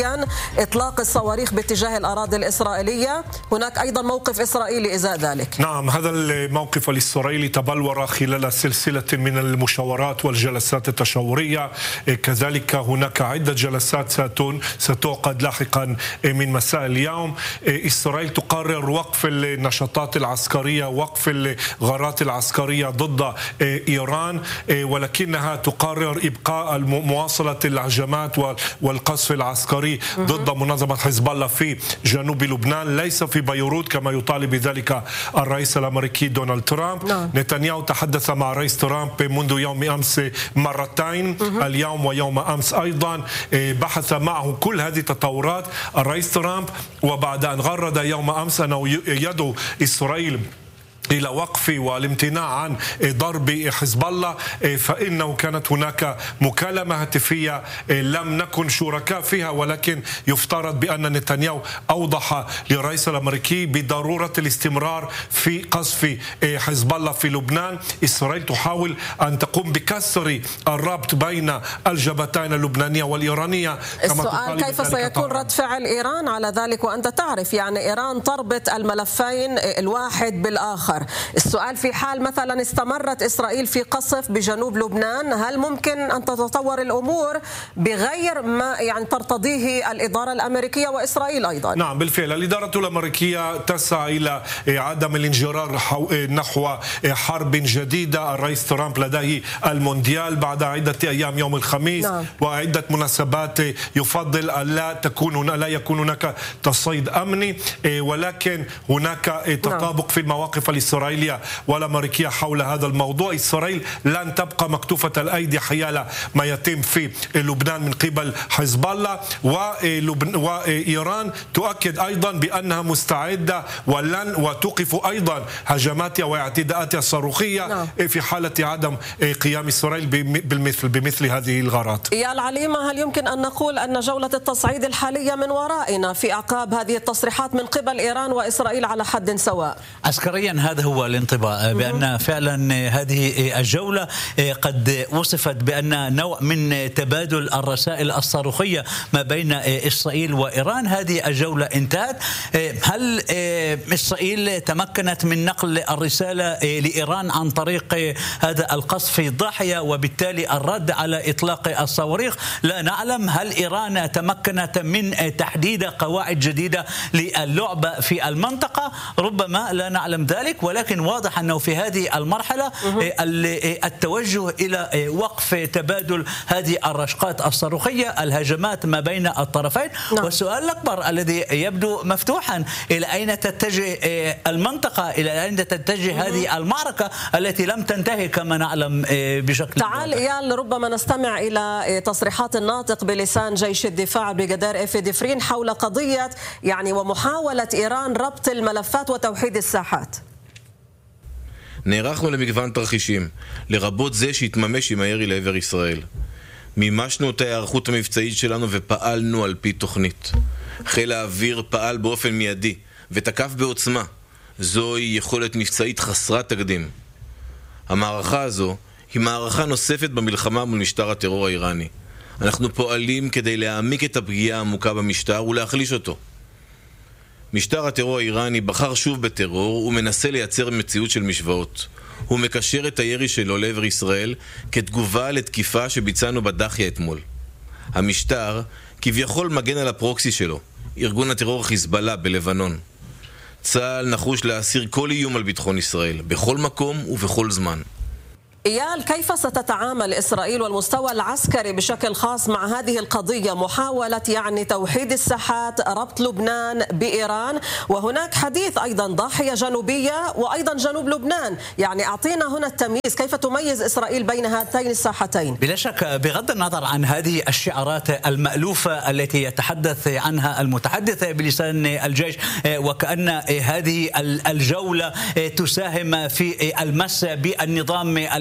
إطلاق الصواريخ باتجاه الأراضي الإسرائيلية. هناك أيضا موقف إسرائيلي إزاء ذلك. نعم، هذا الموقف الإسرائيلي تبلور خلال سلسلة من المشاورات والجلسات التشاورية. كذلك هناك عدة جلسات ستعقد لاحقا من مساء اليوم. إسرائيل تقرر وقف النشاطات العسكرية، وقف الغارات العسكرية ضد إيران، ولكنها تقرر إبقاء مواصلة الهجمات والقصف العسكري ضد منظمة حزب الله في جنوب لبنان، ليس في بيروت كما يطالب بذلك الرئيس الأمريكي دونالد ترامب. نتنياهو تحدث مع الرئيس ترامب منذ يوم أمس مرتين، اليوم ويوم أمس أيضا، بحث معه كل هذه التطورات الرئيس ترامب، وبعد أن غرد يوم أمس أنه يدعو إسرائيل إلى وقف والامتناع عن ضرب حزب الله، فإنه كانت هناك مكالمة هاتفية لم نكن شركاء فيها، ولكن يفترض بأن نتنياهو أوضح للرئيس الأمريكي بضرورة الاستمرار في قصف حزب الله في لبنان. إسرائيل تحاول أن تقوم بكسر الربط بين الجبهتين اللبنانية والإيرانية. السؤال كيف سيكون رد فعل إيران على ذلك؟ وأنت تعرف يعني إيران تربط الملفين الواحد بالآخر. السؤال في حال مثلا استمرت إسرائيل في قصف بجنوب لبنان، هل ممكن أن تتطور الأمور بغير ما يعني ترتضيه الإدارة الأمريكية وإسرائيل أيضا؟ نعم بالفعل، الإدارة الأمريكية تسعى إلى عدم الانجرار نحو حرب جديدة. الرئيس ترامب لديه المونديال بعد عدة أيام يوم الخميس، وعدة مناسبات يفضل أن لا يكون هناك تصعيد أمني، ولكن هناك تطابق في المواقف الإسرائيلية والأمريكية حول هذا الموضوع. إسرائيل لن تبقى مكتوفة الأيدي حيال ما يتم في لبنان من قبل حزب الله، وإيران تؤكد أيضا بأنها مستعدة وتوقف أيضا هجماتها واعتداءاتها الصاروخية في حالة عدم قيام إسرائيل بمثل هذه الغارات. يا العليمة، هل يمكن أن نقول أن جولة التصعيد الحالية من ورائنا في أعقاب هذه التصريحات من قبل إيران وإسرائيل على حد سواء؟ عسكريا هذا هو الانطباع، بأن فعلا هذه الجولة قد وصفت بأن نوع من تبادل الرسائل الصاروخية ما بين إسرائيل وإيران. هذه الجولة انتهت. هل إسرائيل تمكنت من نقل الرسالة لإيران عن طريق هذا القصف الضاحية وبالتالي الرد على إطلاق الصواريخ؟ لا نعلم. هل إيران تمكنت من تحديد قواعد جديدة للعبة في المنطقة؟ ربما لا نعلم ذلك، ولكن واضح أنه في هذه المرحلة التوجه إلى وقف تبادل هذه الرشقات الصاروخية، الهجمات ما بين الطرفين. والسؤال الأكبر الذي يبدو مفتوحا، إلى أين تتجه المنطقة؟ إلى أين تتجه هذه المعركة التي لم تنتهي كما نعلم بشكل تعال إيال، ربما نستمع إلى تصريحات الناطق بلسان جيش الدفاع بريغادير إيفي ديفرين حول قضية يعني ومحاولة إيران ربط الملفات وتوحيد الساحات. נערכנו למגוון תרחישים, לרבות זה שהתממש עם הירי לעבר ישראל. מימשנו את ההיערכות המבצעית שלנו ופעלנו על פי תוכנית. חיל האוויר פעל באופן מיידי ותקף בעוצמה. זוהי יכולת מבצעית חסרת תקדים. המערכה הזו היא מערכה נוספת במלחמה מול משטר הטרור האיראני. אנחנו פועלים כדי להעמיק את הפגיעה העמוקה במשטר ולהחליש אותו. משטר הטרור האיראני בחר שוב בטרור ומנסה לייצר מציאות של משוואות. הוא מקשר את הירי שלו לעבר ישראל כתגובה לתקיפה שביצענו בדחיה אתמול. המשטר כביכול מגן על הפרוקסי שלו, ארגון הטרור חיזבאללה בלבנון. צה"ל נחוש להסיר כל איום על ביטחון ישראל, בכל מקום ובכל זמן. إيال، كيف ستتعامل إسرائيل والمستوى العسكري بشكل خاص مع هذه القضية، محاولة يعني توحيد الساحات، ربط لبنان بإيران، وهناك حديث أيضا ضاحية جنوبية وأيضا جنوب لبنان؟ يعني أعطينا هنا التمييز، كيف تميز إسرائيل بين هاتين الساحتين؟ بلا شك بغض النظر عن هذه الشعارات المألوفة التي يتحدث عنها المتحدث بلسان الجيش، وكأن هذه الجولة تساهم في المس بالنظام الإيراني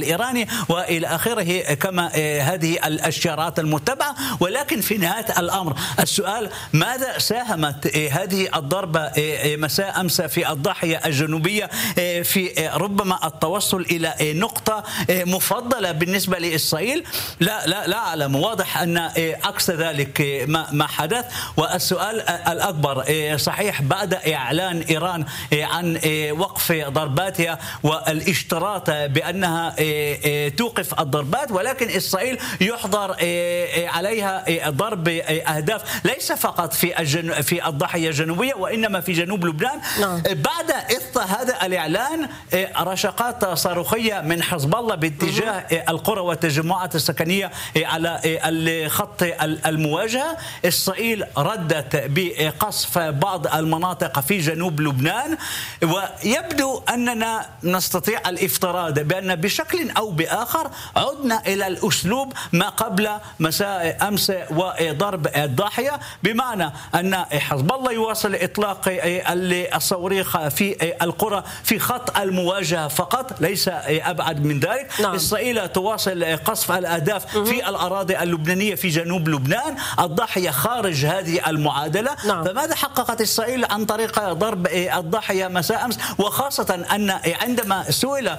الإيراني وإلى آخره، كما هذه الشعارات المتبعة. ولكن في نهاية الأمر السؤال: ماذا ساهمت هذه الضربة مساء أمس في الضاحية الجنوبية في ربما التوصل إلى نقطة مفضلة بالنسبة لإسرائيل؟ لا أعلم. واضح أن عكس ذلك ما حدث. والسؤال الأكبر: صحيح بعد إعلان إيران عن وقف ضرباتها والاشتراط بأنها توقف الضربات، ولكن إسرائيل يحظر عليها ضرب أهداف ليس فقط في الضاحية الجنوبية وإنما في جنوب لبنان. بعد إثر هذا الإعلان رشقات صاروخية من حزب الله باتجاه القرى والتجمعات السكنية على الخط المواجهة. إسرائيل ردت بقصف بعض المناطق في جنوب لبنان، ويبدو أننا نستطيع الافتراض بأن بشكل أو بآخر عدنا إلى الأسلوب ما قبل مساء أمس وضرب الضاحية، بمعنى أن حزب الله يواصل إطلاق الصواريخ في القرى في خط المواجهة فقط، ليس أبعد من ذلك. إسرائيل تواصل قصف الأهداف في الأراضي اللبنانية في جنوب لبنان. الضاحية خارج هذه المعادلة. فماذا حققت إسرائيل عن طريق ضرب الضاحية مساء أمس؟ وخاصة أن عندما سئل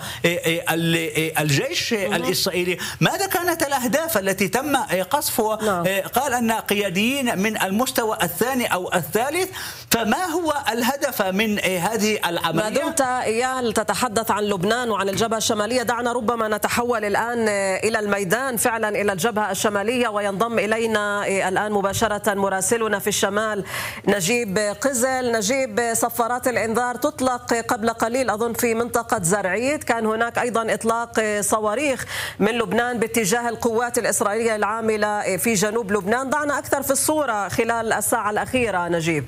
الجيش الإسرائيلي ماذا كانت الأهداف التي تم قصفها، قال أن قياديين من المستوى الثاني أو الثالث. فما هو الهدف من هذه العملية؟ ما دمت إيال تتحدث عن لبنان وعن الجبهة الشمالية، دعنا ربما نتحول الآن إلى الميدان، فعلا إلى الجبهة الشمالية، وينضم إلينا الآن مباشرة مراسلنا في الشمال نجيب قزل. نجيب، صفارات الإنذار تطلق قبل قليل أظن في منطقة زرعيد، كان هناك أيضا إطلاق صواريخ من لبنان باتجاه القوات الإسرائيلية العاملة في جنوب لبنان. ضعنا أكثر في الصورة خلال الساعة الأخيرة نجيب.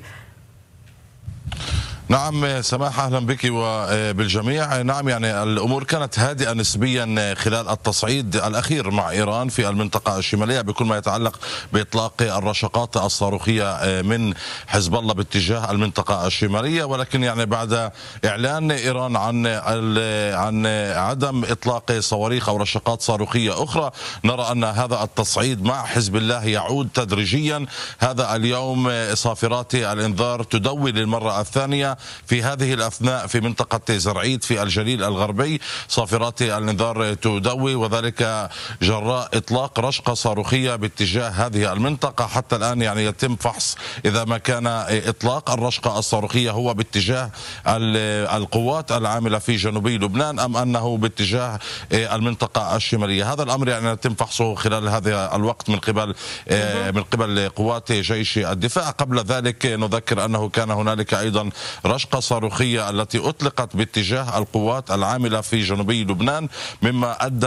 نعم سماح، أهلا بك وبالجميع. نعم يعني الأمور كانت هادئة نسبيا خلال التصعيد الأخير مع إيران في المنطقة الشمالية بكل ما يتعلق بإطلاق الرشقات الصاروخية من حزب الله باتجاه المنطقة الشمالية، ولكن يعني بعد إعلان إيران عن عدم إطلاق صواريخ أو رشقات صاروخية أخرى، نرى أن هذا التصعيد مع حزب الله يعود تدريجيا. هذا اليوم صافرات الإنذار تدوي للمرة الثانية في هذه الأثناء في منطقة زرعيد في الجليل الغربي. صافرات الإنذار تدوي، وذلك جراء إطلاق رشقة صاروخية باتجاه هذه المنطقة. حتى الآن يعني يتم فحص إذا ما كان إطلاق الرشقة الصاروخية هو باتجاه القوات العاملة في جنوبي لبنان أم أنه باتجاه المنطقة الشمالية. هذا الأمر يعني يتم فحصه خلال هذا الوقت من قبل قوات جيش الدفاع. قبل ذلك نذكر أنه كان هنالك أيضا رشقة صاروخية التي أطلقت باتجاه القوات العاملة في جنوبي لبنان، مما أدى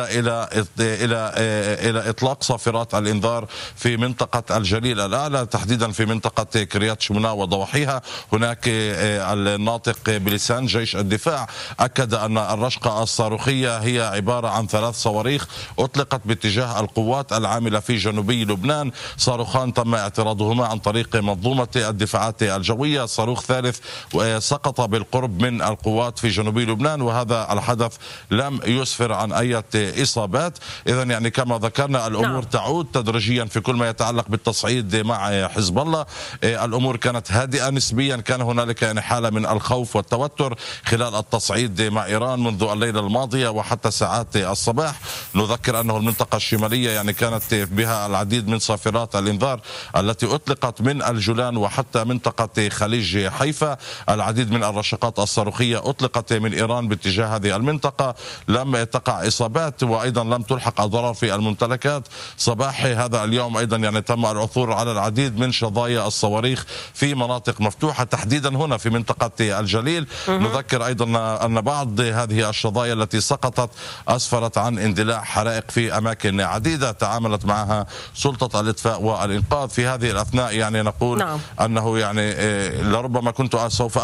إلى إطلاق صافرات الإنذار في منطقة الجليل الأعلى، تحديدا في منطقة كريات شمونة وضواحيها. هناك الناطق بلسان جيش الدفاع أكد أن الرشقة الصاروخية هي عبارة عن 3 صواريخ أطلقت باتجاه القوات العاملة في جنوبي لبنان. صاروخان تم اعتراضهما عن طريق منظومة الدفاعات الجوية. صاروخ ثالث سقط بالقرب من القوات في جنوبي لبنان، وهذا الحدث لم يسفر عن أي إصابات. إذا يعني كما ذكرنا الأمور تعود تدريجيا في كل ما يتعلق بالتصعيد مع حزب الله. الأمور كانت هادئة نسبيا، كان هنالك يعني حالة من الخوف والتوتر خلال التصعيد مع إيران منذ الليلة الماضية وحتى ساعات الصباح. نذكر أنه المنطقة الشمالية يعني كانت بها العديد من صافرات الإنذار التي أطلقت من الجولان وحتى منطقة خليج حيفا. العديد من الرشقات الصاروخية أطلقت من إيران باتجاه هذه المنطقة، لم تقع إصابات وأيضا لم تلحق أضرار في الممتلكات. صباح هذا اليوم أيضا يعني تم العثور على العديد من شظايا الصواريخ في مناطق مفتوحة، تحديدا هنا في منطقة الجليل. نذكر أيضا أن بعض هذه الشظايا التي سقطت أسفرت عن اندلاع حرائق في أماكن عديدة تعاملت معها سلطة الإطفاء والإنقاذ. في هذه الأثناء يعني نقول أنه يعني لربما كنت سوف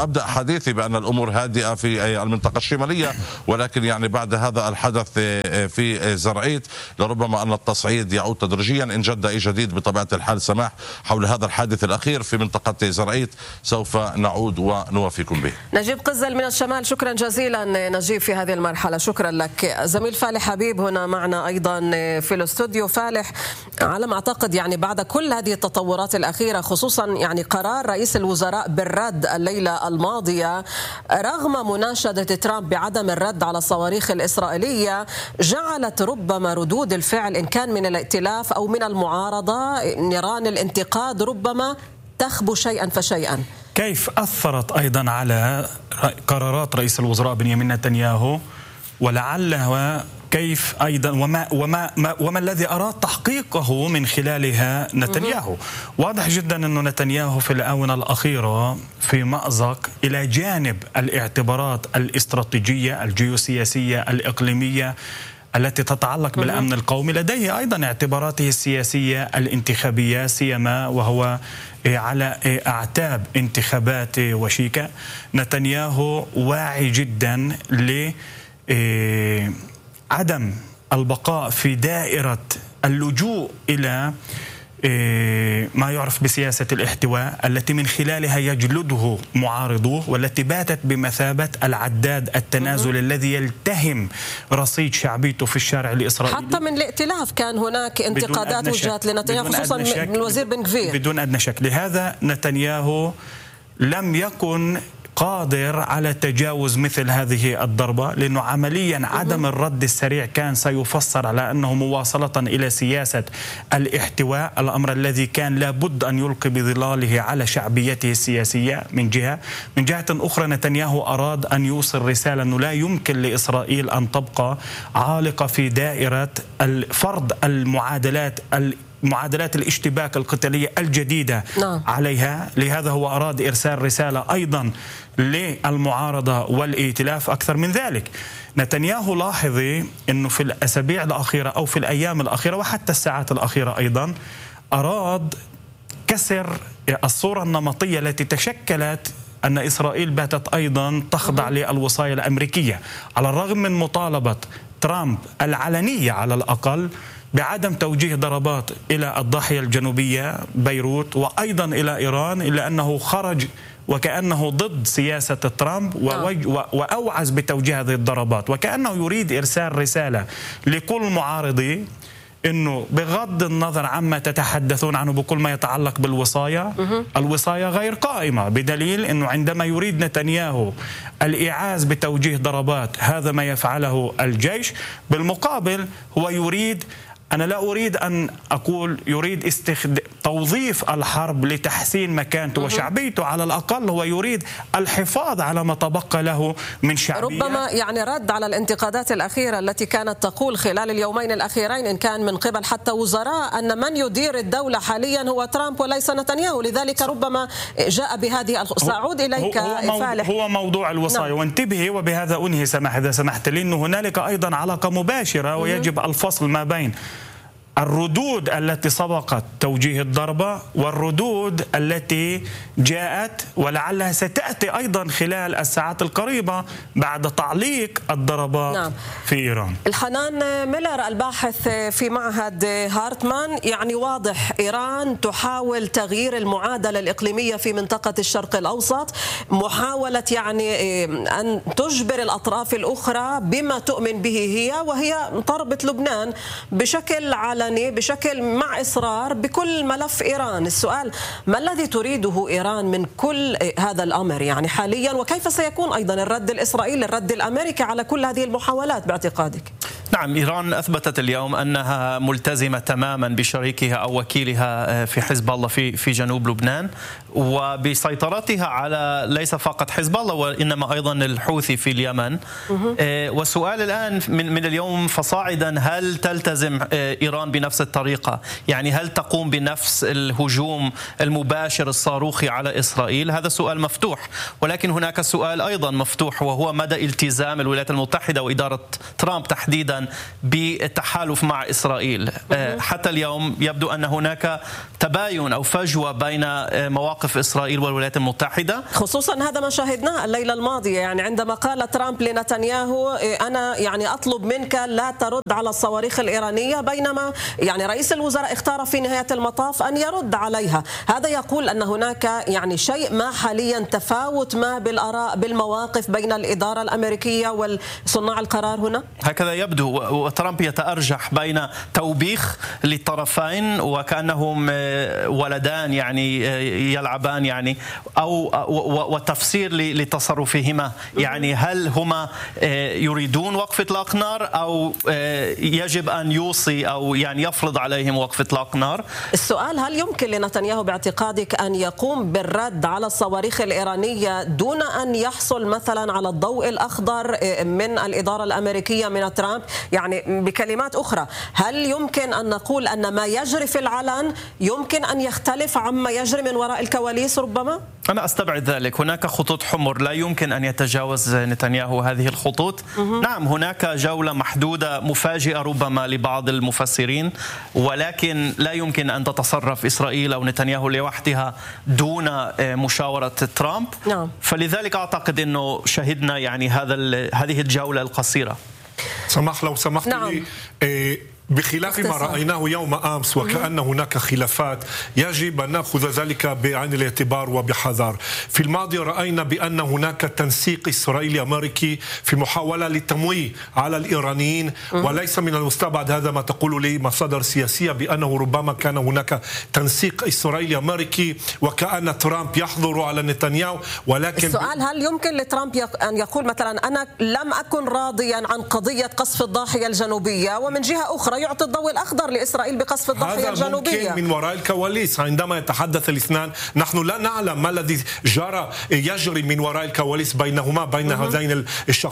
وأبدأ حديثي بأن الأمور هادئة في المنطقة الشمالية، ولكن يعني بعد هذا الحدث في زرعيت لربما أن التصعيد يعود تدريجيا. إن جد أي جديد بطبيعة الحال سماح حول هذا الحادث الأخير في منطقة زرعيت سوف نعود ونوافيكم به. نجيب قزل من الشمال، شكرا جزيلا نجيب في هذه المرحلة. شكرا لك. زميل فالح حبيب هنا معنا أيضا في الاستوديو. فالح، على ما أعتقد يعني بعد كل هذه التطورات الأخيرة، خصوصا يعني قرار رئيس الوزراء بالرد الليلة الماضية رغم مناشدة ترامب بعدم الرد على الصواريخ الإسرائيلية، جعلت ربما ردود الفعل إن كان من الائتلاف أو من المعارضة نيران الانتقاد ربما تخبو شيئا فشيئا. كيف أثرت أيضا على قرارات رئيس الوزراء بنيامين نتنياهو، ولعلها كيف أيضا وما الذي أراد تحقيقه من خلالها نتنياهو. واضح جدا أن نتنياهو في الآونة الأخيرة في مأزق إلى جانب الاعتبارات الاستراتيجية الجيوسياسية الإقليمية التي تتعلق بالأمن القومي، لديه أيضا اعتباراته السياسية الانتخابية، سيما وهو على أعتاب انتخابات وشيكة. نتنياهو واعي جدا لعدم البقاء في دائرة اللجوء إلى ما يعرف بسياسة الاحتواء التي من خلالها يجلده معارضوه، والتي باتت بمثابة العداد التنازل الذي يلتهم رصيد شعبيته في الشارع الإسرائيلي. حتى من الائتلاف كان هناك انتقادات وجهت لنتنياهو خصوصا من الوزير بن غفير. بدون أدنى شك. لهذا نتنياهو لم يكن قادر على تجاوز مثل هذه الضربة، لأنه عمليا عدم الرد السريع كان سيفسر على أنه مواصلة إلى سياسة الاحتواء، الأمر الذي كان لابد أن يلقي بظلاله على شعبيته السياسية من جهة. من جهة أخرى نتنياهو أراد أن يوصل رسالة أنه لا يمكن لإسرائيل أن تبقى عالقة في دائرة فرض معادلات الاشتباك القتالية الجديدة عليها. لهذا هو أراد إرسال رسالة أيضا للمعارضة والائتلاف. أكثر من ذلك، نتنياهو لاحظي أنه في الأسابيع الأخيرة أو في الأيام الأخيرة وحتى الساعات الأخيرة أيضا أراد كسر الصورة النمطية التي تشكلت أن إسرائيل باتت أيضا تخضع للوصايا الأمريكية، على الرغم من مطالبة ترامب العلنية على الأقل بعدم توجيه ضربات إلى الضاحية الجنوبية بيروت وأيضا إلى إيران، إلا أنه خرج وكأنه ضد سياسة ترامب وأوعز بتوجيه هذه الضربات، وكأنه يريد إرسال رسالة لكل معارضي أنه بغض النظر عما تتحدثون عنه بكل ما يتعلق بالوصايا، الوصايا غير قائمة، بدليل أنه عندما يريد نتنياهو الإعاز بتوجيه ضربات هذا ما يفعله الجيش، بالمقابل هو يريد، أنا لا أريد أن أقول يريد توظيف الحرب لتحسين مكانته وشعبيته، على الأقل هو يريد الحفاظ على ما تبقى له من شعبية. ربما يعني رد على الانتقادات الأخيرة التي كانت تقول خلال اليومين الأخيرين إن كان من قبل حتى وزراء أن من يدير الدولة حاليا هو ترامب وليس نتنياهو، لذلك ربما جاء بهذه. سأعود إليك فالح. هو موضوع الوصايا. وانتبهي، وبهذا أنهي إذا سمحت لي، أنه هنالك أيضا علاقة مباشرة ويجب الفصل ما بين الردود التي سبقت توجيه الضربة والردود التي جاءت ولعلها ستأتي أيضا خلال الساعات القريبة بعد تعليق الضربات في إيران. الحنان ميلر الباحث في معهد هارتمان، يعني واضح إيران تحاول تغيير المعادلة الإقليمية في منطقة الشرق الأوسط، محاولة يعني أن تجبر الأطراف الأخرى بما تؤمن به هي، وهي ضربة لبنان بشكل بشكل مع إصرار بكل ملف إيران. السؤال، ما الذي تريده إيران من كل هذا الأمر يعني حاليا، وكيف سيكون أيضا الرد الإسرائيلي الرد الأمريكي على كل هذه المحاولات باعتقادك؟ نعم، إيران أثبتت اليوم أنها ملتزمة تماما بشريكها أو وكيلها في حزب الله في جنوب لبنان، وبسيطرتها على ليس فقط حزب الله وإنما أيضا الحوثي في اليمن. والسؤال الآن من اليوم فصاعدا، هل تلتزم إيران بنفس الطريقة؟ يعني هل تقوم بنفس الهجوم المباشر الصاروخي على إسرائيل؟ هذا سؤال مفتوح. ولكن هناك سؤال أيضا مفتوح، وهو مدى التزام الولايات المتحدة وإدارة ترامب تحديدا جدا بالتحالف مع إسرائيل. حتى اليوم يبدو أن هناك تباين أو فجوة بين مواقف إسرائيل والولايات المتحدة، خصوصا هذا ما شاهدناه الليلة الماضية، يعني عندما قال ترامب لنتنياهو أنا يعني أطلب منك لا ترد على الصواريخ الإيرانية، بينما يعني رئيس الوزراء اختار في نهاية المطاف أن يرد عليها. هذا يقول أن هناك يعني شيء ما حاليا تفاوت ما بالآراء بالمواقف بين الإدارة الأمريكية وصناع القرار هنا؟ هكذا يبدو، وترامب يتأرجح بين توبيخ للطرفين وكأنهم ولدان يعني يلعبان يعني وتفسير لتصرفهما، يعني هل هما يريدون وقف إطلاق نار أو يجب أن يوصي أو يعني يفرض عليهم وقف إطلاق نار؟ السؤال هل يمكن لنتنياهو باعتقادك أن يقوم بالرد على الصواريخ الإيرانية دون أن يحصل مثلا على الضوء الأخضر من الإدارة الأمريكية من ترامب؟ يعني بكلمات أخرى، هل يمكن أن نقول أن ما يجري في العلن يمكن أن يختلف عما يجري من وراء الكواليس ربما؟ أنا أستبعد ذلك. هناك خطوط حمر لا يمكن أن يتجاوز نتنياهو هذه الخطوط. نعم هناك جولة محدودة مفاجئة ربما لبعض المفسرين، ولكن لا يمكن أن تتصرف إسرائيل أو نتنياهو لوحدها دون مشاورة ترامب. نعم. فلذلك أعتقد أنه شهدنا يعني هذه الجولة القصيرة. لو سمحت نعم. لي بخلاف ما رأيناه يوم أمس وكأن هناك خلافات يجب أن نأخذ ذلك بعين الاعتبار وبحذر. في الماضي رأينا بأن هناك تنسيق إسرائيلي أمريكي في محاولة للتمويه على الإيرانيين، وليس من المستبعد هذا ما تقول لي مصادر سياسية بأنه ربما كان هناك تنسيق إسرائيلي أمريكي وكأن ترامب يحظر على نتنياهو. ولكن السؤال هل يمكن لترامب أن يقول مثلا أنا لم أكن راضيا عن قضية قصف الضاحية الجنوبية، ومن جهة أخرى يعطي الضوء الأخضر لإسرائيل بقصف الضاحية الجنوبية؟ هذا ممكن من وراء الكواليس. عندما يتحدث الاثنان نحن لا نعلم ما الذي يجري من وراء الكواليس بين هذين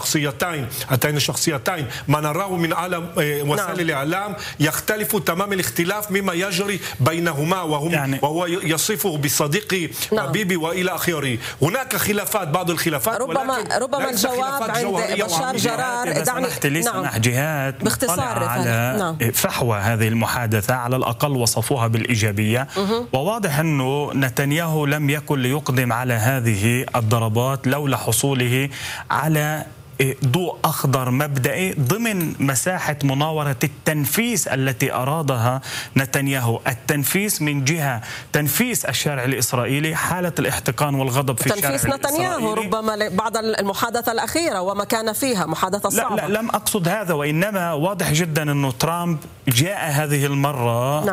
الشخصيتين. ما نراه من عالم وسائل الإعلام يختلف تمام الاختلاف مما يجري بينهما، وهو يصفه بصديقي حبيبي وإلى آخره. هناك خلافات، بعض الخلافات، ربما الجواب عند بشار جرار. دعني سمح جهات باختصار على فحوى هذه المحادثة، على الأقل وصفوها بالإيجابية. وواضح أنه نتنياهو لم يكن ليقدم على هذه الضربات لولا حصوله على ضوء أخضر مبدئي ضمن مساحة مناورة التنفيس التي أرادها نتنياهو. التنفيس من جهة تنفيس الشارع الإسرائيلي، حالة الاحتقان والغضب في الشارع الإسرائيلي. تنفيس نتنياهو ربما بعد المحادثة الأخيرة وما كان فيها محادثة صعبة. لا لم أقصد هذا، وإنما واضح جدا أنه ترامب جاء هذه المرة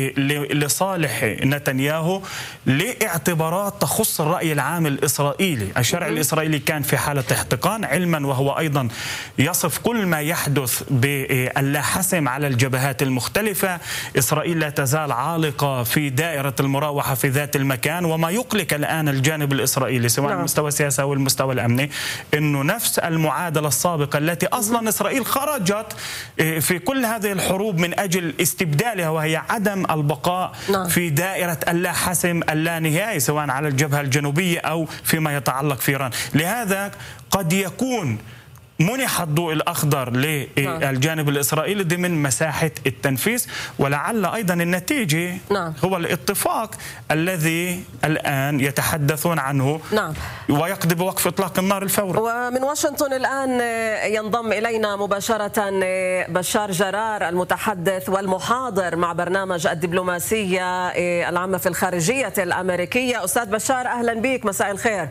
لصالح نتنياهو لاعتبارات تخص الرأي العام الإسرائيلي. الشارع الإسرائيلي كان في حالة احتقان، علما وهو أيضا يصف كل ما يحدث باللاحسم على الجبهات المختلفة. إسرائيل لا تزال عالقة في دائرة المراوحة في ذات المكان، وما يقلق الآن الجانب الإسرائيلي سواء المستوى السياسي أو المستوى الأمني أنه نفس المعادلة السابقة التي أصلا إسرائيل خرجت في كل هذه الحروب من أجل استبدالها، وهي عدم البقاء في دائرة اللاحسم اللانهائي سواء على الجبهة الجنوبية أو فيما يتعلق في إيران. لهذا قد يكون منح الضوء الأخضر للجانب الإسرائيلي ضمن مساحة التنفيذ، ولعل أيضا النتيجة هو الاتفاق الذي الآن يتحدثون عنه ويقضي بوقف إطلاق النار الفوري. ومن واشنطن الآن ينضم إلينا مباشرة بشار جرار المتحدث والمحاضر مع برنامج الدبلوماسية العامة في الخارجية الأمريكية. أستاذ بشار أهلا بك، مساء الخير.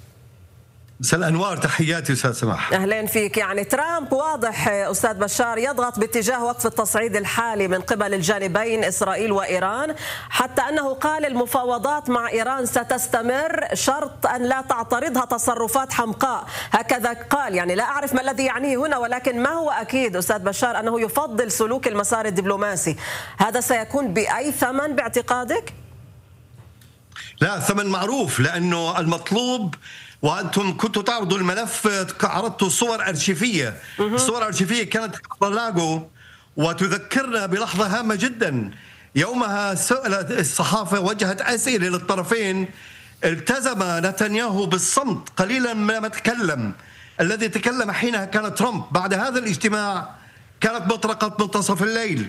مساء الأنوار، تحياتي أستاذ سماح. أهلا فيك. يعني ترامب واضح أستاذ بشار يضغط باتجاه وقف التصعيد الحالي من قبل الجانبين إسرائيل وإيران، حتى أنه قال المفاوضات مع إيران ستستمر شرط أن لا تعترضها تصرفات حمقاء، هكذا قال. يعني لا أعرف ما الذي يعنيه هنا، ولكن ما هو أكيد أستاذ بشار أنه يفضل سلوك المسار الدبلوماسي. هذا سيكون بأي ثمن باعتقادك؟ لا، ثمن معروف، لأنه المطلوب، وأنتم كنتوا تعرضوا الملف، عرضتوا صور أرشيفية. الصور الأرشيفية كانت لاغو، وتذكرنا بلحظة هامة جدا. يومها سئلت الصحافة، وجهت أسئلة للطرفين، التزم نتنياهو بالصمت قليلا ما تكلم. الذي تكلم حينها كان ترامب. بعد هذا الاجتماع كانت مطرقة منتصف الليل،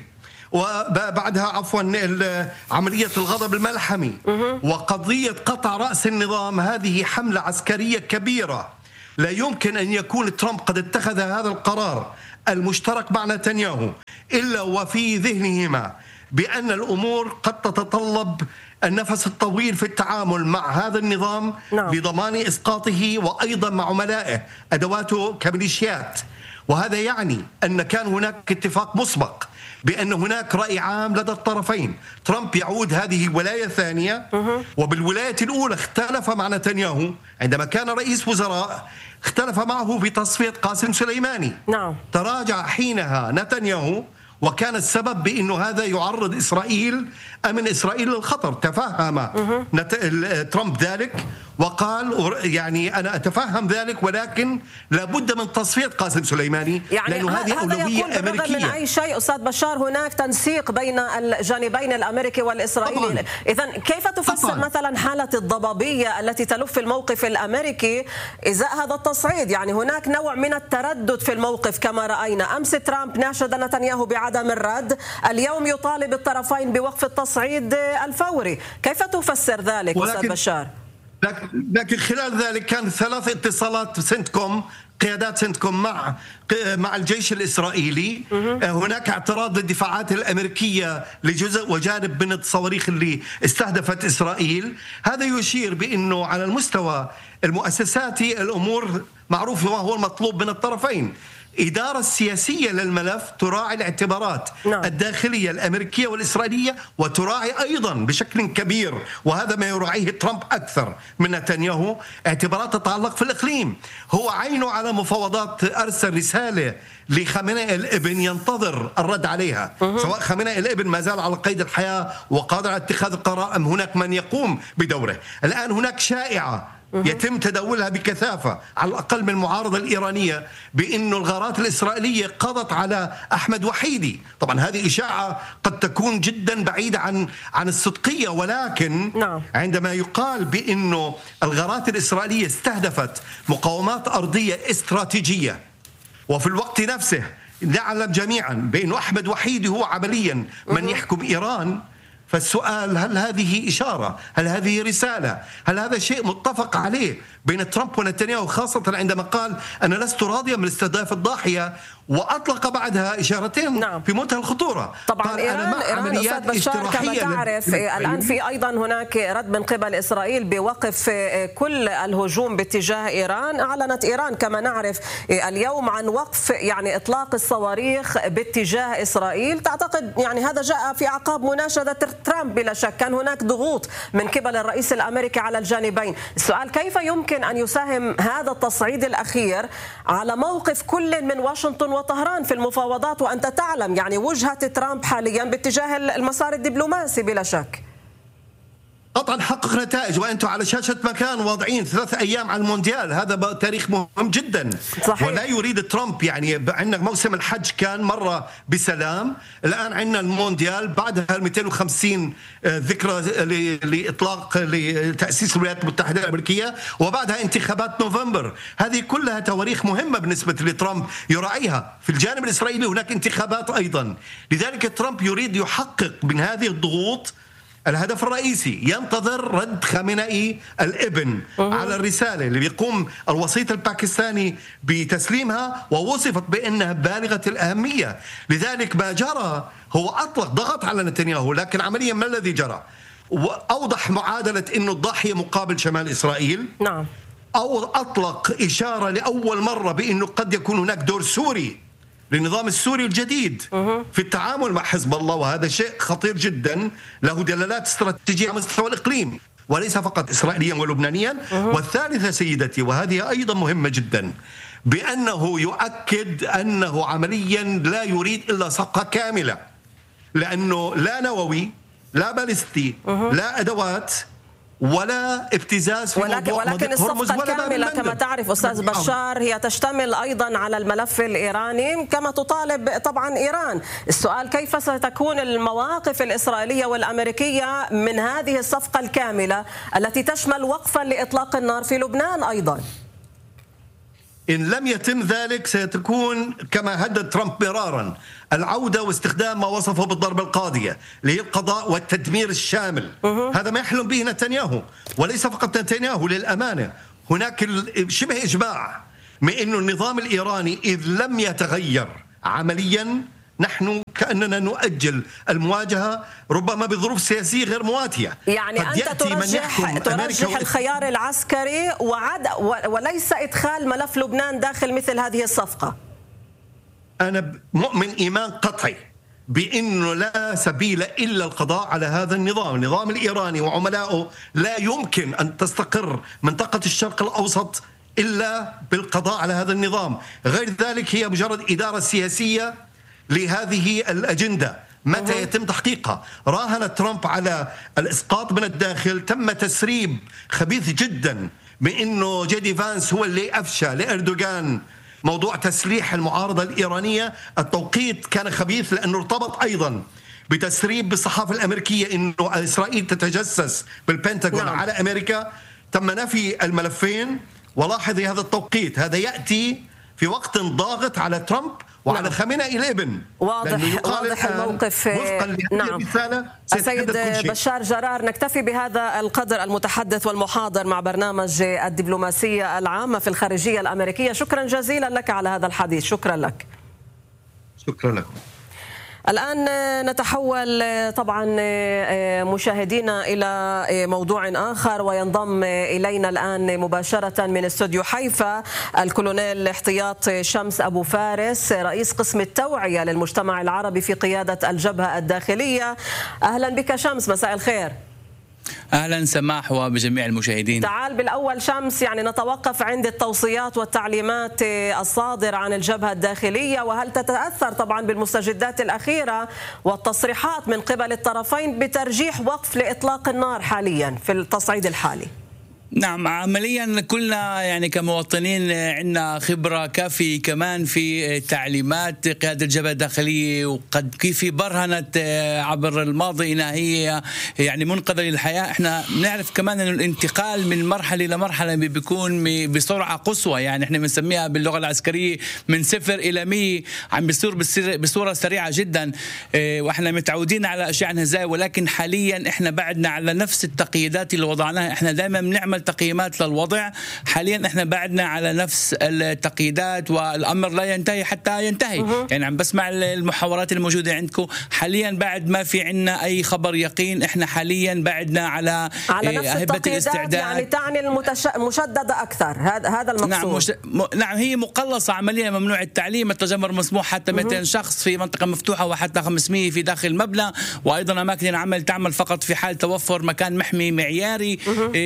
وبعدها عفوا عملية الغضب الملحمي وقضية قطع رأس النظام. هذه حملة عسكرية كبيرة. لا يمكن أن يكون ترامب قد اتخذ هذا القرار المشترك مع نتنياهو إلا وفي ذهنهما بأن الأمور قد تتطلب النفس الطويل في التعامل مع هذا النظام لضمان إسقاطه، وأيضا مع عملائه أدواته كميليشيات. وهذا يعني أن كان هناك اتفاق مسبق بأن هناك رأي عام لدى الطرفين. ترامب يعود هذه ولاية ثانية، وبالولاية الأولى اختلف مع نتنياهو عندما كان رئيس وزراء، اختلف معه في تصفية قاسم سليماني. تراجع حينها نتنياهو، وكان السبب بأنه هذا يعرض إسرائيل، أمن إسرائيل للخطر. تفهم ترامب ذلك وقال يعني أنا أتفهم ذلك، ولكن لابد من تصفية قاسم سليماني، يعني لأنه هذه أولوية أمريكية. من أي شيء أستاذ بشار هناك تنسيق بين الجانبين الأمريكي والإسرائيلي. إذن كيف تفسر مثلا حالة الضبابية التي تلف الموقف الأمريكي إزاء هذا التصعيد؟ يعني هناك نوع من التردد في الموقف كما رأينا. أمس ترامب ناشد نتنياهو بعدم الرد، اليوم يطالب الطرفين بوقف التصعيد الفوري. كيف تفسر ذلك أستاذ بشار؟ لكن خلال ذلك كان 3 اتصالات سنتكوم، قيادات سنتكوم مع الجيش الإسرائيلي. هناك اعتراض للدفاعات الأمريكية لجزء وجانب من الصواريخ اللي استهدفت إسرائيل. هذا يشير بأنه على المستوى المؤسساتي الأمور معروفة وهو المطلوب من الطرفين. إدارة السياسية للملف تراعي الاعتبارات الداخلية الأمريكية والإسرائيلية، وتراعي أيضا بشكل كبير، وهذا ما يراعيه ترامب أكثر من نتنياهو، اعتبارات تتعلق في الإقليم. هو عينه على مفاوضات، أرسل رسالة لخامنئي الابن ينتظر الرد عليها، سواء خامنئي الابن ما زال على قيد الحياة وقادر على اتخاذ القرار أم هناك من يقوم بدوره. الآن هناك شائعة يتم تداولها بكثافة على الأقل من المعارضة الإيرانية بأن الغارات الإسرائيلية قضت على أحمد وحيدي. طبعا هذه إشاعة قد تكون جدا بعيدة عن الصدقية، ولكن عندما يقال بأنه الغارات الإسرائيلية استهدفت مقاومات أرضية استراتيجية، وفي الوقت نفسه نعلم جميعا بأن أحمد وحيدي هو عمليا من يحكم إيران، فالسؤال هل هذه إشارة؟ هل هذه رسالة؟ هل هذا شيء متفق عليه بين ترامب ونتنياهو، خاصة عندما قال أنا لست راضيا من استهداف الضاحية، وأطلق بعدها إشارتين في منتهى الخطورة. طبعا إيران أستاذ بشار كما تعرف الآن في أيضا هناك رد من قبل إسرائيل بوقف كل الهجوم باتجاه إيران. أعلنت إيران كما نعرف اليوم عن وقف يعني إطلاق الصواريخ باتجاه إسرائيل. تعتقد يعني هذا جاء في أعقاب مناشدة ترامب؟ بلا شك كان هناك ضغوط من قبل الرئيس الأمريكي على الجانبين. السؤال كيف يمكن أن يساهم هذا التصعيد الأخير على موقف كل من واشنطن وطهران في المفاوضات، وأنت تعلم يعني وجهة ترامب حاليا باتجاه المسار الدبلوماسي بلا شك؟ قطعا حقق نتائج، وأنتم على شاشة مكان واضعين 3 أيام على المونديال، هذا تاريخ مهم جدا. صحيح. ولا يريد ترامب يعني عندنا موسم الحج كان مرة بسلام، الآن عندنا المونديال، بعدها 250 ذكرى لإطلاق لتأسيس الولايات المتحدة الأمريكية، وبعدها انتخابات نوفمبر. هذه كلها تواريخ مهمة بالنسبة لترامب يراعيها. في الجانب الإسرائيلي هناك انتخابات أيضا، لذلك ترامب يريد يحقق من هذه الضغوط الهدف الرئيسي، ينتظر رد خامنئي الابن على الرسالة اللي بيقوم الوسيط الباكستاني بتسليمها، ووصفت بأنها بالغة الأهمية. لذلك ما جرى هو أطلق ضغط على نتنياهو، لكن عمليا ما الذي جرى؟ أوضح معادلة أنه الضاحية مقابل شمال إسرائيل. أو أطلق إشارة لأول مرة بأنه قد يكون هناك دور سوري للنظام السوري الجديد في التعامل مع حزب الله، وهذا شيء خطير جدا له دلالات استراتيجية على مستوى الإقليم وليس فقط إسرائيليا ولبنانيا. والثالثة سيدتي، وهذه أيضا مهمة جدا، بأنه يؤكد أنه عمليا لا يريد إلا صفقة كاملة، لأنه لا نووي لا باليستي لا أدوات ولا ابتزاز في ولكن الصفقة الكاملة كما تعرف أستاذ بشار هي تشتمل أيضا على الملف الإيراني كما تطالب طبعا إيران. السؤال كيف ستكون المواقف الإسرائيلية والأمريكية من هذه الصفقة الكاملة التي تشمل وقفا لإطلاق النار في لبنان أيضا؟ إن لم يتم ذلك سيكون كما هدد ترامب مرارا العودة واستخدام ما وصفه بالضربة القاضية اللي هي القضاء والتدمير الشامل. هذا ما يحلم به نتنياهو، وليس فقط نتنياهو للأمانة. هناك شبه إجماع من أنه النظام الإيراني إذ لم يتغير عمليا نحن كأننا نؤجل المواجهة ربما بظروف سياسية غير مواتية. يعني أنت ترجح الخيار العسكري وليس إدخال ملف لبنان داخل مثل هذه الصفقة. أنا مؤمن إيمان قطعي بأنه لا سبيل إلا القضاء على هذا النظام الإيراني وعملائه. لا يمكن أن تستقر منطقة الشرق الأوسط إلا بالقضاء على هذا النظام، غير ذلك هي مجرد إدارة سياسية لهذه الأجندة. متى يتم تحقيقها؟ راهن ترامب على الإسقاط من الداخل. تم تسريب خبيث جدا بأنه جيدي فانس هو اللي أفشى لأردوغان موضوع تسليح المعارضة الإيرانية. التوقيت كان خبيث لأنه ارتبط أيضا بتسريب بالصحافة الأمريكية أنه إسرائيل تتجسس بالبنتاغون على أمريكا. تم نفي الملفين. ولاحظي هذا التوقيت، هذا يأتي في وقت ضاغط على ترامب وعلى خامنئي الابن. واضح الموقف. نعم. السيد بشار جرار، نكتفي بهذا القدر المتحدث والمحاضر مع برنامج الدبلوماسية العامة في الخارجية الأمريكية. شكرا جزيلا لك على هذا الحديث. شكرا لك. شكرا لكم. الآن نتحول طبعا مشاهدينا إلى موضوع آخر، وينضم إلينا الآن مباشرة من استوديو حيفا الكولونيل احتياط شمس أبو فارس، رئيس قسم التوعية للمجتمع العربي في قيادة الجبهة الداخلية. أهلا بك شمس، مساء الخير. أهلا سماح وبجميع المشاهدين. تعال بالأول شمس، يعني نتوقف عند التوصيات والتعليمات الصادرة عن الجبهة الداخلية، وهل تتأثر طبعا بالمستجدات الأخيرة والتصريحات من قبل الطرفين بترجيح وقف لإطلاق النار حاليا في التصعيد الحالي؟ نعم، عمليا كلنا يعني كمواطنين عندنا خبرة كافية كمان في تعليمات قيادة الجبهة الداخلية، وقد كيف برهنت عبر الماضي انها هي يعني منقذة للحياة. احنا بنعرف كمان انه الانتقال من مرحلة لمرحلة بيكون بسرعة قصوى، يعني احنا بنسميها باللغة العسكرية من 0 إلى 100 عم بيصير بصورة سريعة جدا، واحنا متعودين على اشياء زي، ولكن حاليا احنا بعدنا على نفس التقييدات اللي وضعناها. احنا دائما بنعمل تقييمات للوضع، حاليا احنا بعدنا على نفس التقييدات والامر لا ينتهي حتى ينتهي. يعني عم بسمع المحاورات الموجوده عندكم حاليا، بعد ما في عندنا اي خبر يقين. احنا حاليا بعدنا على نفس هبه الاستعداد، يعني تعني المشدده اكثر. هذا المقصود. نعم هي مقلصه عمليا، ممنوع التعليم، التجمهر مسموح حتى 200 شخص في منطقه مفتوحه وحتى 500 في داخل المبنى، وايضا اماكن العمل تعمل فقط في حال توفر مكان محمي معياري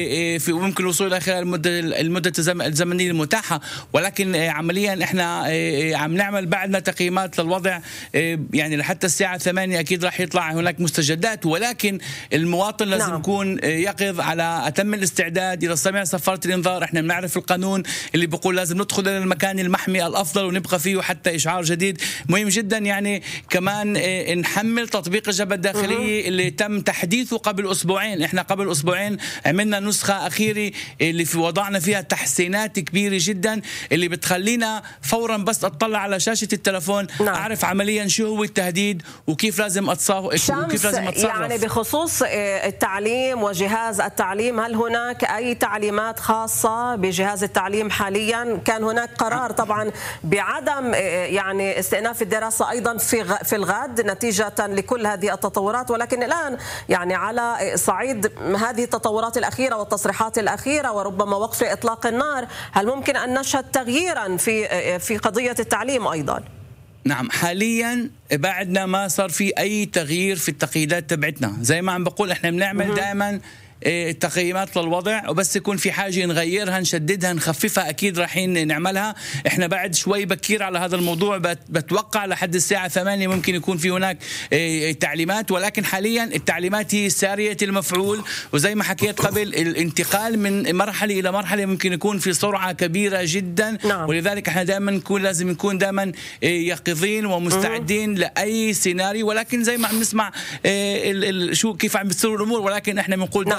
وممكن الوصول الى خلال المده الزمنيه المتاحه. ولكن عمليا احنا عم نعمل بعدنا تقييمات للوضع، يعني لحتى الساعه 8 اكيد راح يطلع هناك مستجدات، ولكن المواطن لازم يكون يقظ على اتم الاستعداد. اذا سمع صفاره الانذار، احنا بنعرف القانون اللي بيقول لازم ندخل الى المكان المحمي الافضل ونبقى فيه حتى اشعار جديد. مهم جدا يعني كمان نحمل تطبيق الجبهة الداخلية اللي تم تحديثه قبل اسبوعين. احنا قبل اسبوعين عملنا نسخه اخيره اللي في وضعنا فيها تحسينات كبيرة جدا، اللي بتخلينا فورا بس اطلع على شاشة التلفون اعرف عمليا شو هو التهديد وكيف لازم اتصرف. يعني بخصوص التعليم وجهاز التعليم، هل هناك اي تعليمات خاصة بجهاز التعليم حاليا؟ كان هناك قرار طبعا بعدم يعني استئناف الدراسة ايضا في الغد نتيجة لكل هذه التطورات، ولكن الان يعني على صعيد هذه التطورات الأخيرة والتصريحات الأخيرة وربما وقف إطلاق النار، هل ممكن أن نشهد تغييرا في قضية التعليم أيضا؟ نعم، حاليا بعدنا ما صار في أي تغيير في التقييدات تبعتنا. زي ما عم بقول احنا بنعمل دائما تقييمات للوضع، وبس يكون في حاجة نغيرها نشددها نخففها أكيد رايحين نعملها. إحنا بعد شوي بكير على هذا الموضوع، بتوقع لحد الساعة 8 ممكن يكون في هناك تعليمات، ولكن حاليا التعليمات هي سارية المفعول. وزي ما حكيت قبل، الانتقال من مرحلة إلى مرحلة ممكن يكون في سرعة كبيرة جدا. ولذلك إحنا دائما لازم نكون دائما يقظين ومستعدين لأي سيناريو. ولكن زي ما عم نسمع شو كيف عم بتصير الأمور، ولكن إحنا بنقول دائما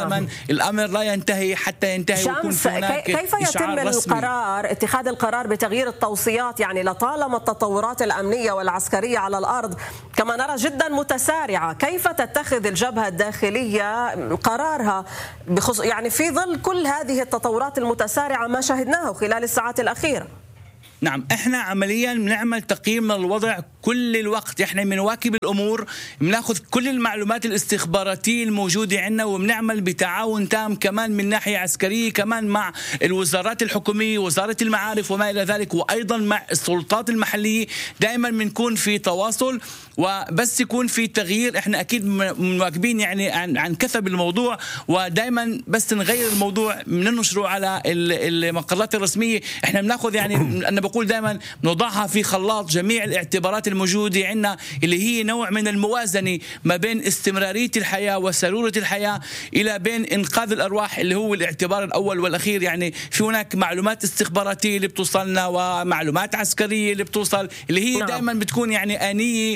دائما الأمر لا ينتهي حتى ينتهي ويكون هناك كيف يتم القرار اتخاذ القرار بتغيير التوصيات؟ يعني لطالما التطورات الأمنية والعسكرية على الأرض كما نرى جدا متسارعة، كيف تتخذ الجبهة الداخلية قرارها يعني في ظل كل هذه التطورات المتسارعة ما شاهدناه خلال الساعات الأخيرة؟ نعم، احنا عمليا بنعمل تقييم للوضع كل الوقت، احنا بنواكب الامور، بناخذ كل المعلومات الاستخباراتيه الموجوده عندنا، وبنعمل بتعاون تام كمان من ناحيه عسكريه كمان مع الوزارات الحكوميه، وزاره المعارف وما الى ذلك، وايضا مع السلطات المحليه. دائما بنكون في تواصل، وبس يكون في تغيير احنا اكيد مواكبين يعني عن كثب الموضوع، ودائما بس نغير الموضوع بننشره على المقالات الرسميه. احنا بناخذ يعني انا بقول دائما نضعها في خلاط جميع الاعتبارات الموجوده عندنا، اللي هي نوع من الموازنه ما بين استمراريه الحياه وسروره الحياه الى بين انقاذ الارواح، اللي هو الاعتبار الاول والاخير. يعني في هناك معلومات استخباراتيه اللي بتوصلنا ومعلومات عسكريه اللي بتوصل، اللي هي دائما بتكون يعني آنية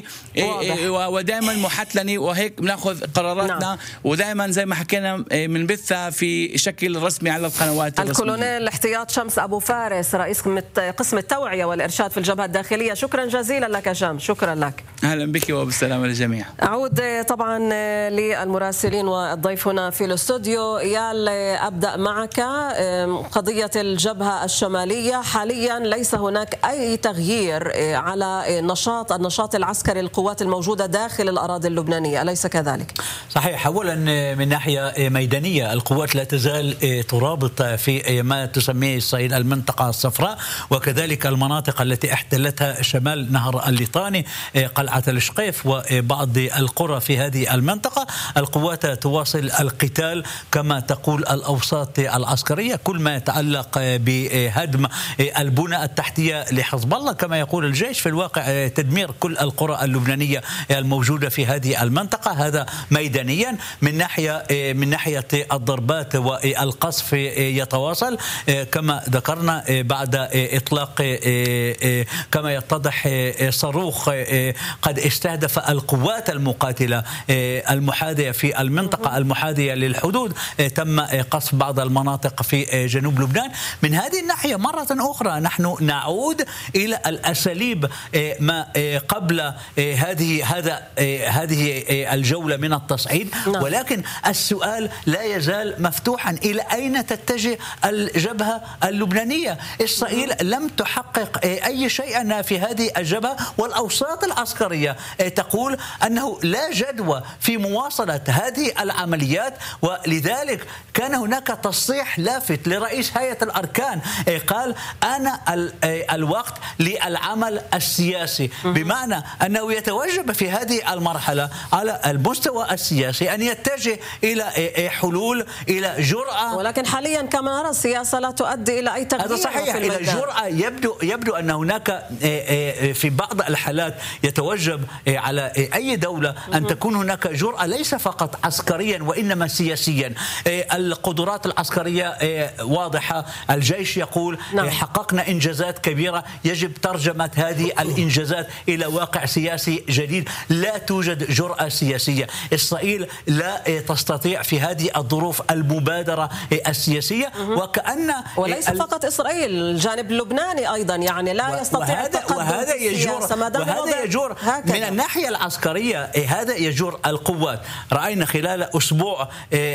ودائما محتلنه، وهيك بناخذ قراراتنا. ودائما زي ما حكينا بنبثها في شكل رسمي على القنوات الرسميه. الكولونيل الاحتياط شمس أبو فارس، رئيس قسم التوعية والإرشاد في الجبهة الداخلية، شكرا جزيلا لك شام. شكرا لك. أهلا بك وبالسلامة للجميع. أعود طبعا للمراسلين والضيف هنا في الاستوديو. إيال، أبدأ معك. قضية الجبهة الشمالية حاليا ليس هناك أي تغيير على النشاط العسكري للقوات الموجودة داخل الأراضي اللبنانية، أليس كذلك؟ صحيح. أولا من ناحية ميدانية القوات لا تزال ترابط في ما تسميه إسرائيل المنطقة الصفراء، وكذلك المناطق التي احتلتها شمال نهر الليطاني، قلعة الشقيف وبعض القرى في هذه المنطقة. القوات تواصل القتال كما تقول الأوساط العسكرية، كل ما يتعلق بهدم البنى التحتية لحزب الله كما يقول الجيش، في الواقع تدمير كل القرى اللبنانية الموجودة في هذه المنطقة. هذا ميدانيا. من ناحية الضربات والقصف يتواصل كما ذكرنا بعد إطلاق كما يتضح صاروخ قد استهدف القوات المقاتلة المحاذية في المنطقة المحاذية للحدود. تم قصف بعض المناطق في جنوب لبنان. من هذه الناحية مرة أخرى نحن نعود إلى الأساليب ما قبل هذه الجولة من التصعيد، ولكن السؤال لا يزال مفتوحا: إلى أين تتجه الجبهة اللبنانية؟ إسرائيل لم تحقق أي شيء في هذه الجبهة، والأوساط العسكرية تقول أنه لا جدوى في مواصلة هذه العمليات. ولذلك كان هناك تصريح لافت لرئيس هيئة الأركان، قال: أنا الوقت للعمل السياسي، بمعنى أنه يتوجب في هذه المرحلة على المستوى السياسي أن يتجه إلى حلول، إلى جرأة. ولكن حاليا كما نرى السياسة لا تؤدي إلى أي تغيير. هذا صحيح، إلى جرأة. يبدو أن هناك في بعض الحالات يتوجب على أي دولة أن تكون هناك جرأة ليس فقط عسكريا وإنما سياسيا. القدرات العسكرية واضحة، الجيش يقول حققنا إنجازات كبيرة، يجب ترجمة هذه الإنجازات إلى واقع سياسي جديد. لا توجد جرأة سياسية. إسرائيل لا تستطيع في هذه الظروف المبادرة السياسية، وليس فقط إسرائيل، الجانب اللبناني أيضا يعني لا يستطيع التقدم. وهذا يجور من الناحية العسكرية، هذا يجور القوات. رأينا خلال أسبوع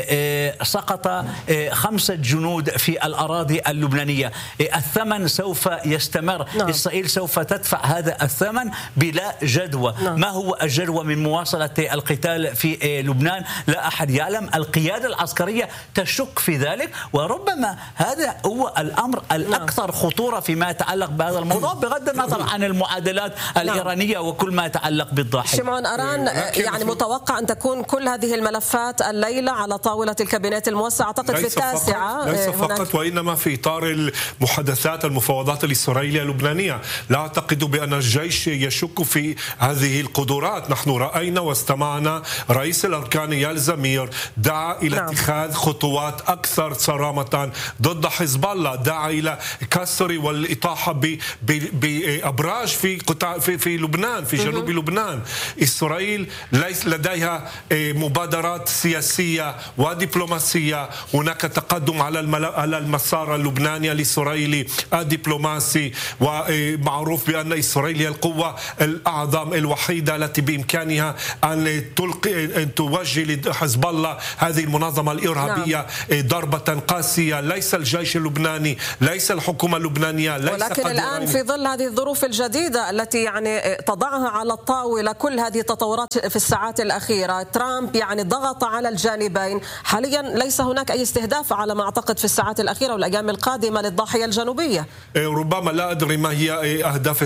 سقط 5 جنود في الأراضي اللبنانية. الثمن سوف يستمر. إسرائيل سوف تدفع هذا الثمن بلا جدوى. ما هو الجدوى من مواصلة القتال في لبنان؟ لا أحد يعلم. القيادة العسكرية تشك في ذلك، وربما هذا هو الأمر الأكثر خطورة فيما يتعلق بهذا الموضوع، بغض النظر عن المعادلات الإيرانية وكل ما يتعلق بالضاحية. شمعون أران، يعني متوقع أن تكون كل هذه الملفات الليلة على طاولة الكابينت الموسع، أعتقد في 9. ليس فقط وإنما في إطار المحادثات المفاوضات الإسرائيلية اللبنانية. لا أعتقد بأن الجيش يشك في هذه القدرات. نحن رأينا واستمعنا رئيس الأركان إيال زمير دعا إلى اتخاذ خطوات أكثر صرامة ضد حزب الله، دعا إلى كسر والإطالة لقاحها بأبراج في لبنان، في جنوب لبنان. إسرائيل ليس لديها مبادرات سياسية ودبلوماسية. هناك تقدم على المسار اللبناني الإسرائيلي الدبلوماسي، ومعروف بأن إسرائيل هي القوة الأعظم الوحيدة التي بإمكانها أن توجه لحزب الله هذه المنظمة الإرهابية ضربة قاسية. ليس الجيش اللبناني، ليس الحكومة اللبنانية، ولكن الآن في ظل هذه الظروف الجديدة التي يعني تضعها على الطاولة كل هذه التطورات في الساعات الأخيرة، ترامب يعني ضغط على الجانبين. حاليا ليس هناك أي استهداف على ما أعتقد في الساعات الأخيرة والأيام القادمة للضاحية الجنوبية. ربما لا أدري ما هي أهداف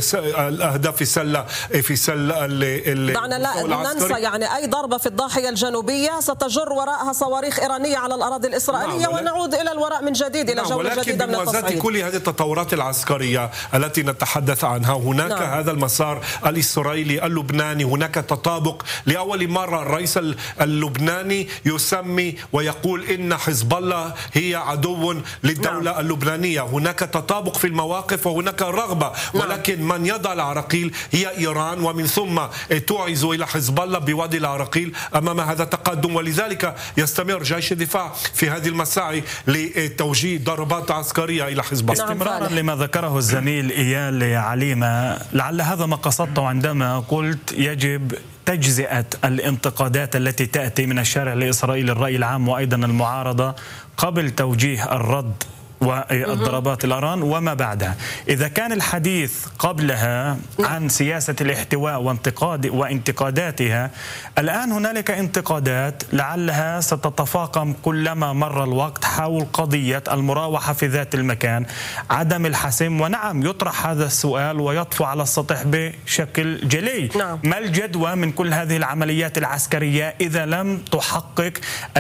في سلة دعنا لا ننسى يعني أي ضربة في الضاحية الجنوبية ستجر وراءها صواريخ إيرانية على الأراضي الإسرائيلية، ونعود إلى الوراء من جديد إلى جولة جديدة من التصعيد. ولكن كل هذه التطورات العسكرية التي نتحدث عنها هناك هذا المسار الإسرائيلي اللبناني، هناك تطابق. لأول مرة الرئيس اللبناني يسمي ويقول إن حزب الله هي عدو للدولة اللبنانية. هناك تطابق في المواقف وهناك رغبة، ولكن من يضع العراقيل هي إيران، ومن ثم توعز إلى حزب الله بوادي العراقيل. أمام هذا تقدم، ولذلك يستمر جيش الدفاع في هذه المساعي لتوجيه ضربات عسكرية إلى حزب الله. استمرارا لما ذكره الزميل إيال عليمة، لعل هذا ما قصدته عندما قلت يجب تجزئة الانتقادات التي تأتي من الشارع الإسرائيلي، الرأي العام وأيضا المعارضة، قبل توجيه الرد والضربات الإيران وما بعدها. إذا كان الحديث قبلها عن سياسة الاحتواء وانتقاداتها، الآن هنالك انتقادات لعلها ستتفاقم كلما مر الوقت حول قضية المراوحة في ذات المكان، عدم الحسم. ونعم يطرح هذا السؤال ويطفو على السطح بشكل جلي. ما الجدوى من كل هذه العمليات العسكرية إذا لم تحقق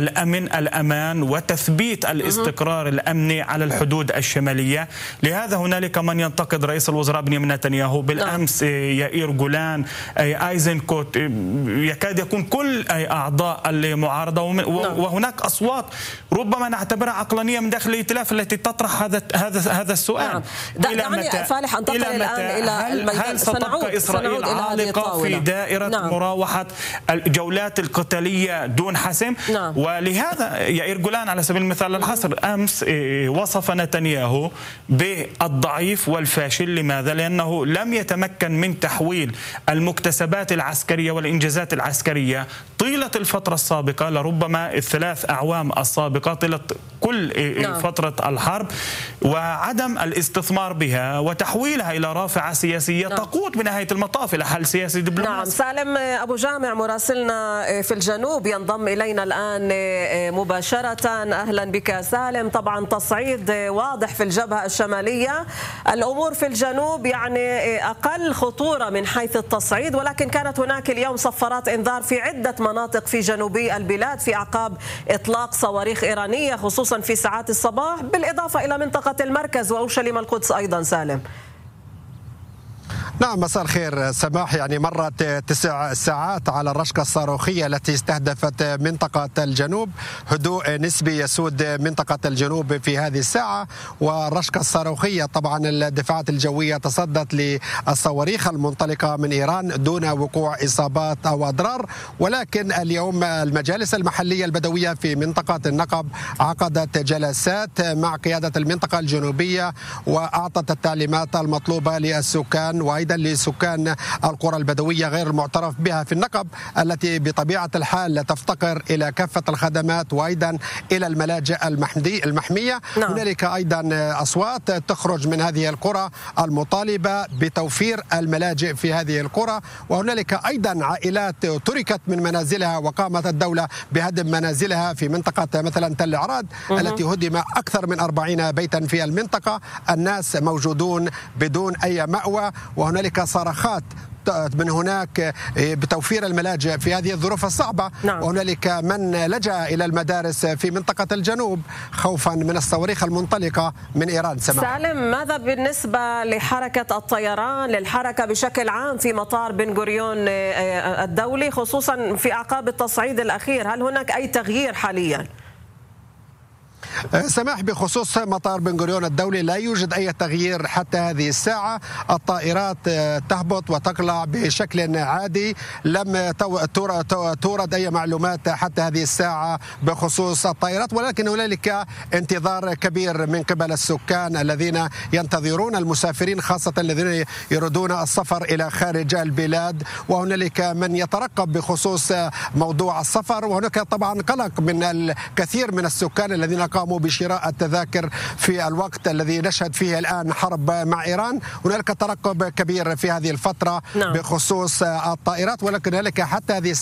الأمان وتثبيت الاستقرار الأمني على الحدود الشمالية؟ لهذا هنالك من ينتقد رئيس الوزراء بنيامين نتنياهو. بالأمس يائير جولان، ايزنكوت، يكاد يكون كل أعضاء المعارضة، وهناك أصوات ربما نعتبرها عقلانية من داخل الائتلاف التي تطرح هذا السؤال. دعني فالح أنتقل الآن إلى الميدان. هل ستبقى إسرائيل عالقة في دائرة مراوحة الجولات القتالية دون حسم؟ ولهذا يائير جولان على سبيل المثال الحصر أمس وصف نتنياهو بالضعيف والفاشل. لماذا؟ لأنه لم يتمكن من تحويل المكتسبات العسكرية والإنجازات العسكرية طيلة الفترة السابقة، لربما الثلاث أعوام السابقة، طيلة كل فترة الحرب، وعدم الاستثمار بها وتحويلها إلى رافعة سياسية تقود بنهاية المطاف إلى حل سياسي دبلوماسي. سالم أبو جامع مراسلنا في الجنوب ينضم إلينا الآن مباشرة. أهلا بك سالم. طبعا تصعيد واضح في الجبهة الشمالية، الأمور في الجنوب يعني أقل خطورة من حيث التصعيد، ولكن كانت هناك اليوم صفارات إنذار في عدة مناطق في جنوبي البلاد في أعقاب إطلاق صواريخ إيرانية خصوصا في ساعات الصباح، بالإضافة إلى منطقة المركز وأورشليم القدس أيضا. سالم. نعم، مساء الخير سماح. يعني مرت 9 ساعات على الرشقة الصاروخية التي استهدفت منطقة الجنوب. هدوء نسبي يسود منطقة الجنوب في هذه الساعة، والرشقة الصاروخية طبعا الدفاعات الجوية تصدت للصواريخ المنطلقة من إيران دون وقوع إصابات أو أضرار. ولكن اليوم المجالس المحلية البدوية في منطقة النقب عقدت جلسات مع قيادة المنطقة الجنوبية، وأعطت التعليمات المطلوبة للسكان وأيضا لسكان القرى البدوية غير المعترف بها في النقب، التي بطبيعة الحال تفتقر إلى كافة الخدمات وأيضا إلى الملاجئ المحمية. هنالك أيضا أصوات تخرج من هذه القرى المطالبة بتوفير الملاجئ في هذه القرى، وهنالك أيضا عائلات تركت من منازلها وقامت الدولة بهدم منازلها في منطقة مثلا تل عراد التي هدم أكثر من 40 بيتا في المنطقة. الناس موجودون بدون أي مأوى، وهنالك صرخات من هناك بتوفير الملاجئ في هذه الظروف الصعبة. وهنالك من لجأ إلى المدارس في منطقة الجنوب خوفا من الصواريخ المنطلقة من إيران. سالم، ماذا بالنسبة لحركة الطيران، للحركة بشكل عام في مطار بن غوريون الدولي خصوصا في أعقاب التصعيد الأخير؟ هل هناك أي تغيير حاليا؟ سماح، بخصوص مطار بن غوريون الدولي لا يوجد أي تغيير حتى هذه الساعة. الطائرات تهبط وتقلع بشكل عادي. لم تورد أي معلومات حتى هذه الساعة بخصوص الطائرات، ولكن هنالك انتظار كبير من قبل السكان الذين ينتظرون المسافرين، خاصة الذين يريدون السفر إلى خارج البلاد، وهنالك من يترقب بخصوص موضوع السفر. وهناك طبعا قلق من الكثير من السكان الذين قاموا بشراء التذاكر في الوقت الذي نشهد فيه الآن حرب مع إيران. هنالك ترقب كبير في هذه الفترة بخصوص الطائرات، ولكن هنالك حتى هذه